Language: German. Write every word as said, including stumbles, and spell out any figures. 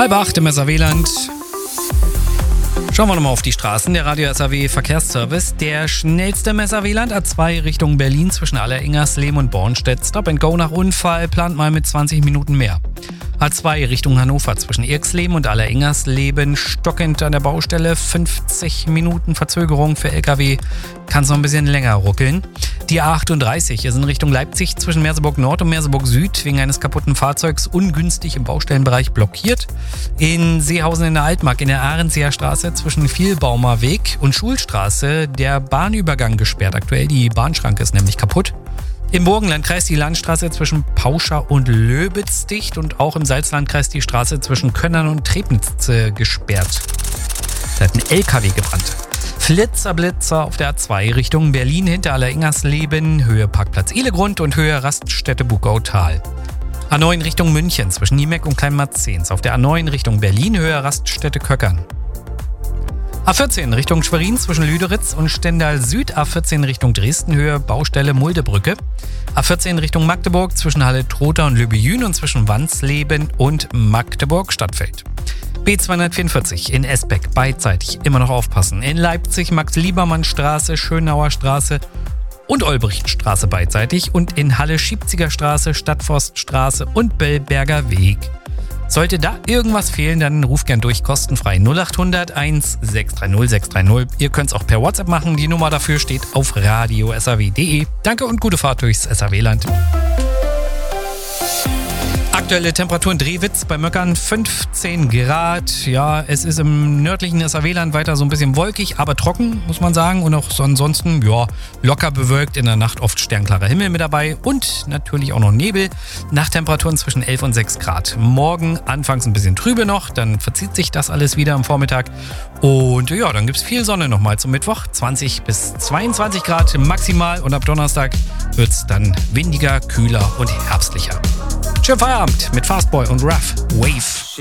Halb acht im S A W-Land. Schauen wir nochmal auf die Straßen. Der Radio S A W Verkehrsservice. Der schnellste im S A W-Land. A zwei Richtung Berlin zwischen Alleringersleben und Bornstedt. Stop and Go nach Unfall. Plant mal mit zwanzig Minuten mehr. A zwei Richtung Hannover zwischen Irksleben und Alleringersleben. Stockend an der Baustelle. fünfzig Minuten Verzögerung für L K W. Kann es noch ein bisschen länger ruckeln. Die A achtunddreißig ist in Richtung Leipzig zwischen Merseburg Nord und Merseburg Süd wegen eines kaputten Fahrzeugs ungünstig im Baustellenbereich blockiert. In Seehausen in der Altmark in der Ahrenseer Straße zwischen Vielbaumer Weg und Schulstraße der Bahnübergang gesperrt. Aktuell die Bahnschranke ist nämlich kaputt. Im Burgenlandkreis die Landstraße zwischen Pauscha und Löbitz dicht und auch im Salzlandkreis die Straße zwischen Könnern und Trebnitz gesperrt. Da hat ein L K W gebrannt. Flitzerblitzer auf der A zwei Richtung Berlin hinter Alleringersleben, Höhe Parkplatz Ehlegrund und Höhe Raststätte Bugautal. A neun Richtung München zwischen Niemeck und Kleinmarzens. Auf der A neun Richtung Berlin, Höhe Raststätte Köckern. A vierzehn Richtung Schwerin zwischen Lüderitz und Stendal Süd. A vierzehn Richtung Dresden, Höhe Baustelle Muldebrücke. A vierzehn Richtung Magdeburg zwischen Halle-Trotha und Lübejün und zwischen Wansleben und Magdeburg-Stadtfeld. B zweihundertvierundvierzig in Esbeck beidseitig immer noch aufpassen. In Leipzig Max-Liebermann-Straße, Schönauer Straße und Olbrichtstraße beidseitig und in Halle Schiebziger Straße, Stadtforststraße und Bellberger Weg. Sollte da irgendwas fehlen, dann ruft gern durch, kostenfrei null acht hundert eins sechs drei null sechs drei null. Ihr könnt es auch per WhatsApp machen, die Nummer dafür steht auf radio s a w punkt d e. Danke und gute Fahrt durchs S A W-Land. Aktuelle Temperatur in Drehwitz bei Möckern fünfzehn Grad. Ja, es ist im nördlichen S A W-Land weiter so ein bisschen wolkig, aber trocken, muss man sagen. Und auch so ansonsten, ja, locker bewölkt. In der Nacht oft sternklarer Himmel mit dabei und natürlich auch noch Nebel. Nachttemperaturen zwischen elf und sechs Grad. Morgen anfangs ein bisschen trübe noch, dann verzieht sich das alles wieder am Vormittag. Und ja, dann gibt es viel Sonne nochmal zum Mittwoch. zwanzig bis zweiundzwanzig Grad maximal und ab Donnerstag wird es dann windiger, kühler und herbstlicher. Schönen Feierabend mit Fastboy und Ruff Wave.